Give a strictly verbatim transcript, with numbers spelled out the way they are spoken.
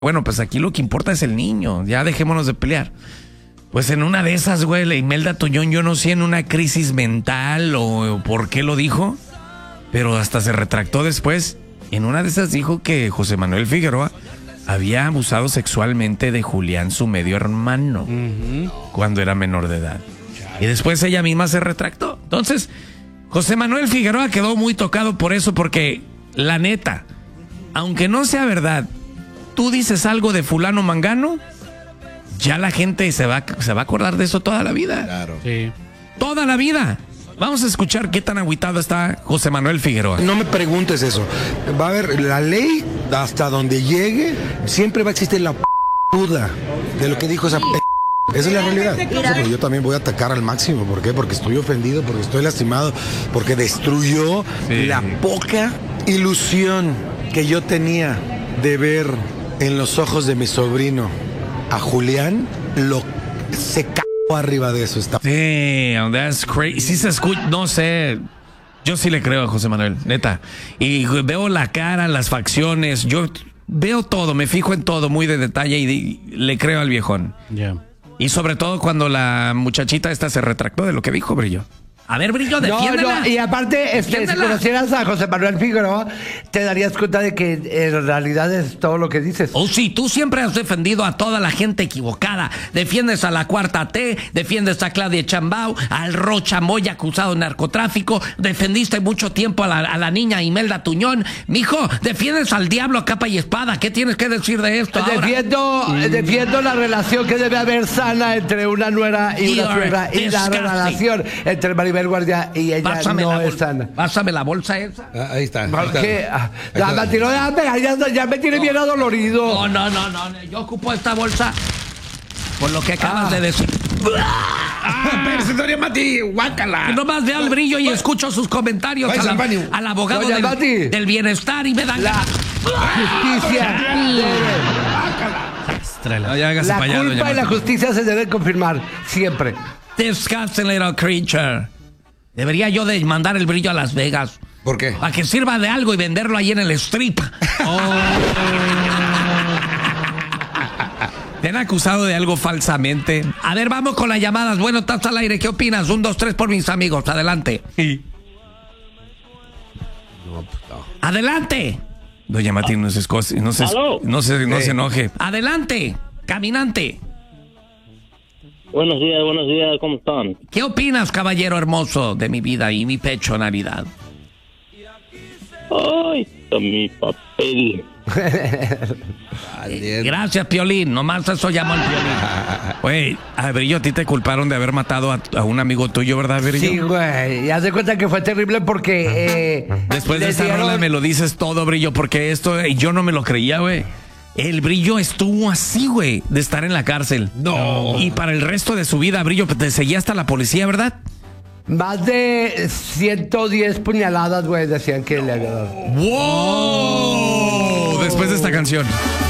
Bueno, pues aquí lo que importa es el niño, ya dejémonos de pelear. Pues en una de esas, güey, la Imelda Tuñón, yo no sé, en una crisis mental o, o por qué lo dijo, pero hasta se retractó después. En una de esas dijo que José Manuel Figueroa había abusado sexualmente de Julián, su medio hermano, uh-huh. cuando era menor de edad. Y después ella misma se retractó. Entonces, José Manuel Figueroa quedó muy tocado por eso, porque la neta, aunque no sea verdad, tú dices algo de fulano mangano, ya la gente se va, se va a acordar de eso toda la vida. Claro. Sí. Toda la vida. Vamos a escuchar qué tan agüitado está José Manuel Figueroa. No me preguntes eso. Va a haber la ley hasta donde llegue, siempre va a existir la p*** duda de lo que dijo esa p***. Esa es la realidad. Pero yo también voy a atacar al máximo. ¿Por qué? Porque estoy ofendido, porque estoy lastimado, porque destruyó sí. la poca ilusión que yo tenía de ver en los ojos de mi sobrino a Julián. Lo se cagó arriba de eso. Está. Damn, that's crazy. Sí se escucha, no sé. Yo sí le creo a José Manuel, neta. Y veo la cara, las facciones, yo veo todo, me fijo en todo muy de detalle y de, le creo al viejón. Ya. Yeah. Y sobre todo cuando la muchachita esta se retractó de lo que dijo, Brillo. A ver, Brillo, defiéndela. No, no, y aparte, este, si conocieras a José Manuel Figueroa, te darías cuenta de que en realidad es todo lo que dices. Oh, sí, tú siempre has defendido a toda la gente equivocada. Defiendes a la Cuarta T, defiendes a Claudia Chambao, al Rocha Moya acusado de narcotráfico, defendiste mucho tiempo a la, a la niña Imelda Tuñón. Mijo, defiendes al diablo a capa y espada. ¿Qué tienes que decir de esto Defiendo, ahora? defiendo la relación que debe haber sana entre una nuera y una suegra, y la relación entre Maribel Guardia y ella. Pásame no es sana. Pásame la bolsa esa. Ah, ahí está. ¿Por qué? Ya me tiró, ya, ya, ya me tiene no, bien adolorido. No, no, no, no. Yo ocupo esta bolsa por lo que acabas ah. de decir. Ah, pero señoría Mati, guácala. Y nomás veo al Brillo y escucho sus comentarios al, al abogado del, del bienestar y me dan la justicia. No, ya la culpa allá, y la justicia se deben confirmar siempre. Disgusting little creature. Debería yo de mandar el Brillo a Las Vegas. ¿Por qué? Para que sirva de algo y venderlo ahí en el strip. Oh. Te han acusado de algo falsamente. A ver, vamos con las llamadas. Bueno, estás al aire. ¿Qué opinas? Un, dos, tres por mis amigos. Adelante. Sí. No, no. Adelante. Doña Mati, no se, no se, no se, no se, no se enoje. Adelante, caminante. Buenos días, buenos días, ¿cómo están? ¿Qué opinas, caballero hermoso, de mi vida y mi pecho Navidad? Ay, está mi papel. eh, gracias, Piolín, nomás eso llamó el Piolín. Güey, a Brillo, a ti te culparon de haber matado a, a un amigo tuyo, ¿verdad, Brillo? Sí, güey, y haz de cuenta que fue terrible porque... Eh, Después de esta dieron... rola me lo dices todo, Brillo, porque esto eh, yo no me lo creía, güey. El Brillo estuvo así, güey, de estar en la cárcel. No. Y para el resto de su vida, Brillo, te seguía hasta la policía, ¿verdad? Más de ciento diez puñaladas, güey, decían que le había dado. ¡Wow! Después de esta canción.